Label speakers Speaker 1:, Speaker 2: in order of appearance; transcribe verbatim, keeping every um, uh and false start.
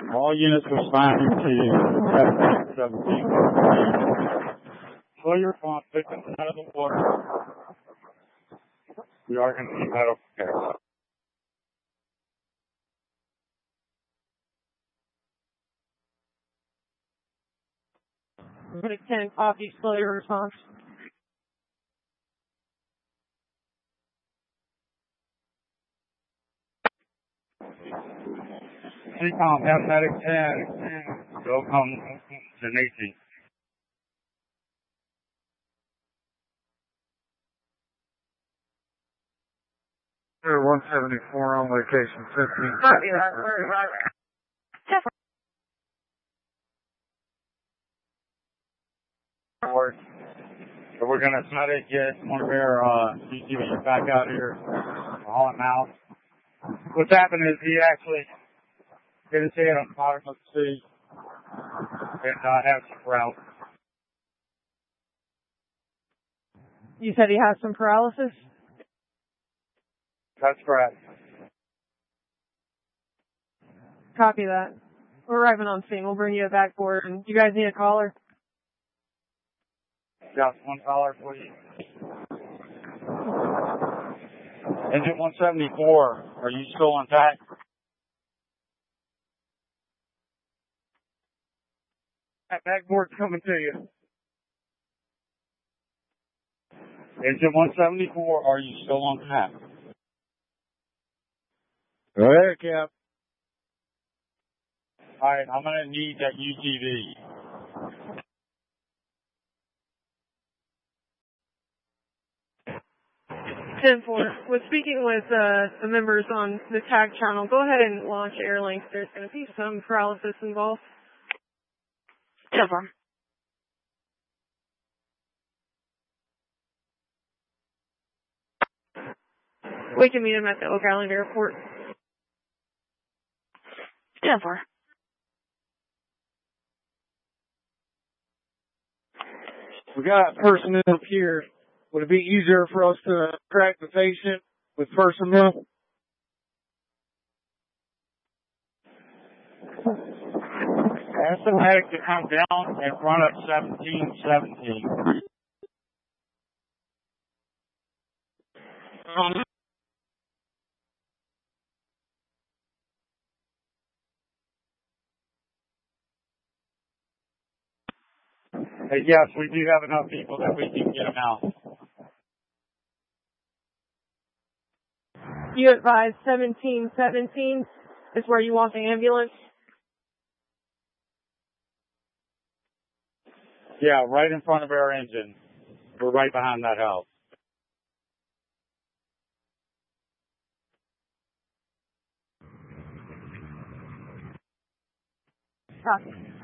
Speaker 1: All units responding to seventeen. Slow your response, victims out of the water. We are going to keep that okay.
Speaker 2: Clinic ten, copy, slow your response.
Speaker 1: T-Com, Paramedic ten, go come to Nate. one seventy-four on location, fifteen.
Speaker 2: Copy that, word, right.
Speaker 1: So we're going to try to get one of their uh, C C Vs back out here, haul him out. What's happened is he actually hit his head on the bottom of the sea and uh, has some paralysis.
Speaker 2: You said he has some paralysis?
Speaker 1: That's correct.
Speaker 2: Copy that. We're arriving on scene. We'll bring you a backboard. And you guys need a caller?
Speaker 1: Got one caller, please. Engine one seventy-four, are you still intact? That backboard's coming to you. Engine one seventy-four, are you still on tap?
Speaker 3: Go ahead, Cap.
Speaker 1: Alright, I'm going to need that U T V.
Speaker 2: ten four. With speaking with uh, the members on the tag channel, go ahead and launch Airlink. There's going to be some paralysis involved.
Speaker 4: ten four.
Speaker 2: We can meet him at the Oak Island Airport.
Speaker 4: ten four.
Speaker 3: We got personnel up here. Would it be easier for us to track the patient with personnel?
Speaker 1: Ask the medic to come down in front of seventeen seventeen. Um, Hey, yes, we do have enough people that we can get them out.
Speaker 2: You advise seventeen seventeen is where you want the ambulance?
Speaker 1: Yeah, right in front of our engine. We're right behind that house.
Speaker 2: Copy.